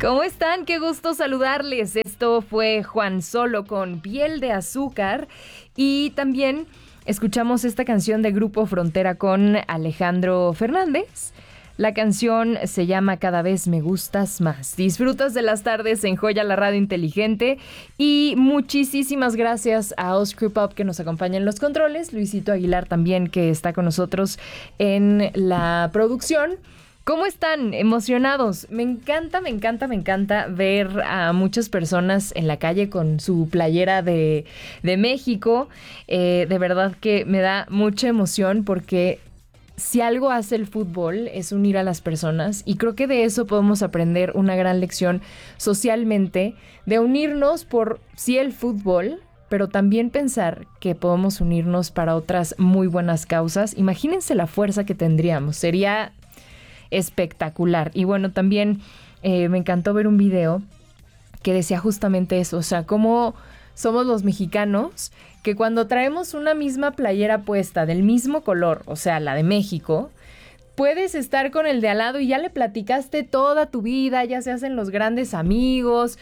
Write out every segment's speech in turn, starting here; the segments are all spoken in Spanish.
¿Cómo están? Qué gusto saludarles. Esto fue Juan Solo con Piel de Azúcar y también escuchamos esta canción de Grupo Frontera con Alejandro Fernández. La canción se llama Cada vez me gustas más. Disfrutas de las tardes en Joya, la radio inteligente, y muchísimas gracias a Oscar Pop que nos acompaña en los controles, Luisito Aguilar también que está con nosotros en la producción. ¿Cómo están? ¿Emocionados? Me encanta ver a muchas personas en la calle con su playera de México. De verdad que me da mucha emoción porque si algo hace el fútbol es unir a las personas, y creo que de eso podemos aprender una gran lección socialmente, de unirnos por sí el fútbol, pero también pensar que podemos unirnos para otras muy buenas causas. Imagínense la fuerza que tendríamos, sería espectacular. Y bueno, también me encantó ver un video que decía justamente eso, o sea, cómo somos los mexicanos, que cuando traemos una misma playera puesta del mismo color, o sea, la de México, puedes estar con el de al lado y ya le platicaste toda tu vida, ya se hacen los grandes amigos,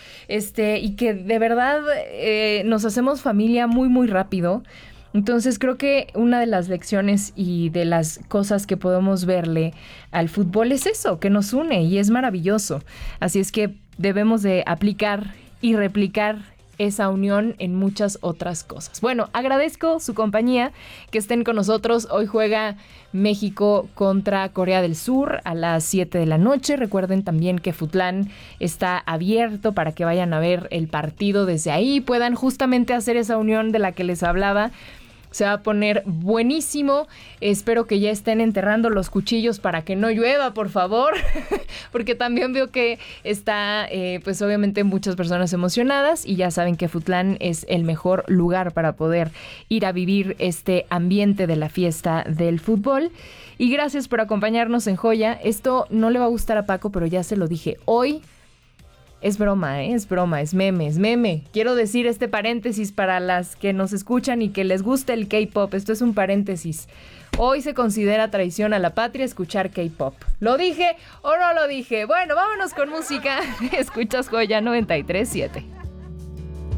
y que de verdad nos hacemos familia muy rápido. Entonces creo que una de las lecciones y de las cosas que podemos verle al fútbol es eso, que nos une y es maravilloso. Así es que debemos de aplicar y replicar esa unión en muchas otras cosas. Bueno, agradezco su compañía, que estén con nosotros. Hoy juega México contra Corea del Sur a las 7 de la noche. Recuerden también que Futlán está abierto para que vayan a ver el partido desde ahí, puedan justamente hacer esa unión de la que les hablaba. Se va a poner buenísimo. Espero que ya estén enterrando los cuchillos para que no llueva, por favor. Porque también veo que está, pues obviamente muchas personas emocionadas. Y ya saben que Futlán es el mejor lugar para poder ir a vivir este ambiente de la fiesta del fútbol. Y gracias por acompañarnos en Joya. Esto no le va a gustar a Paco, pero ya se lo dije. Hoy es broma, es broma, es meme. Quiero decir este paréntesis para las que nos escuchan y que les guste el K-pop. Esto es un paréntesis. Hoy se considera traición a la patria escuchar K-pop. ¿Lo dije o no lo dije? Bueno, vámonos con música. Escuchas Joya 93.7.